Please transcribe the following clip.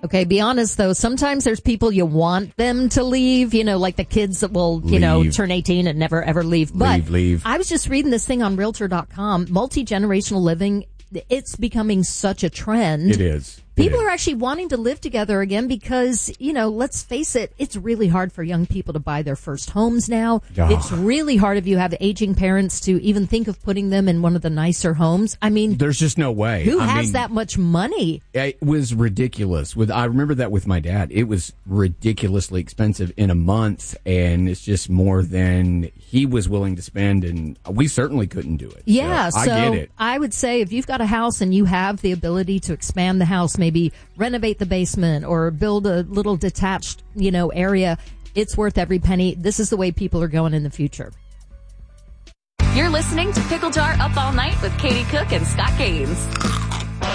Okay, be honest though. Sometimes there's people you want them to leave, like the kids that will, turn 18 and never ever leave. But leave. I was just reading this thing on Realtor.com. Multi-generational living, it's becoming such a trend. It is. People are actually wanting to live together again because, let's face it, it's really hard for young people to buy their first homes now. Oh. It's really hard if you have aging parents to even think of putting them in one of the nicer homes. I mean, there's just no way. Who has that much money? It was ridiculous. I remember that with my dad. It was ridiculously expensive in a month, and it's just more than he was willing to spend, and we certainly couldn't do it. Yeah, so I get it. I would say if you've got a house and you have the ability to expand the house, maybe renovate the basement or build a little detached, area, it's worth every penny. This is the way people are going in the future. You're listening to Pickle Jar Up All Night with Katie Cook and Scott Gaines.